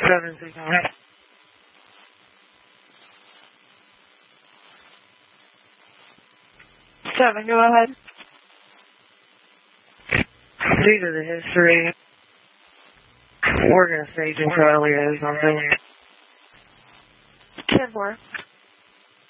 769. 7, go ahead. Due to the history, we're going to stage in Charlie as on 10-4.